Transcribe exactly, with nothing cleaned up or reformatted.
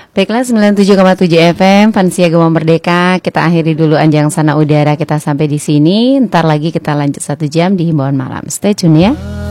Baiklah, sembilan puluh tujuh koma tujuh F M Fansia Gema Merdeka. Kita akhiri dulu Anjang Sana Udara kita sampai di sini. Ntar lagi kita lanjut satu jam di Himbauan Malam. Stay tune ya.